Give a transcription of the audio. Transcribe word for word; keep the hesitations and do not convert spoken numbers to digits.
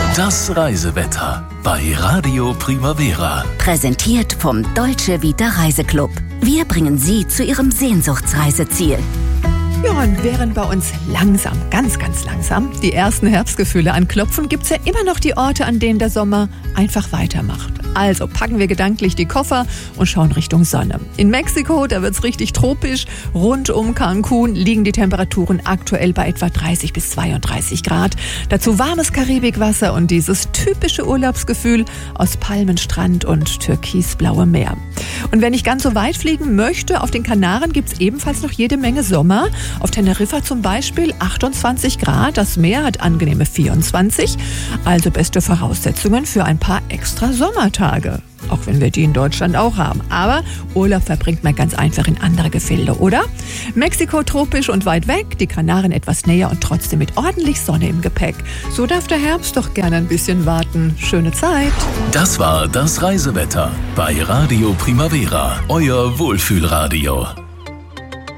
Das Reisewetter bei Radio Primavera. Präsentiert vom Deutsche Vita Reiseclub. Wir bringen Sie zu Ihrem Sehnsuchtsreiseziel. Ja, und während bei uns langsam, ganz, ganz langsam die ersten Herbstgefühle anklopfen, gibt es ja immer noch die Orte, an denen der Sommer einfach weitermacht. Also packen wir gedanklich die Koffer und schauen Richtung Sonne. In Mexiko, da wird's richtig tropisch. Rund um Cancun liegen die Temperaturen aktuell bei etwa dreißig bis zweiunddreißig Grad. Dazu warmes Karibikwasser und dieses typische Urlaubsgefühl aus Palmenstrand und türkisblauem Meer. Und wer nicht ganz so weit fliegen möchte, auf den Kanaren gibt's ebenfalls noch jede Menge Sommer. Auf Teneriffa zum Beispiel achtundzwanzig Grad, das Meer hat angenehme vierundzwanzig. Also beste Voraussetzungen für ein paar extra Sommertage. Auch wenn wir die in Deutschland auch haben. Aber Urlaub verbringt man ganz einfach in andere Gefilde, oder? Mexiko tropisch und weit weg, die Kanaren etwas näher und trotzdem mit ordentlich Sonne im Gepäck. So darf der Herbst doch gerne ein bisschen warten. Schöne Zeit. Das war das Reisewetter bei Radio Primavera, euer Wohlfühlradio.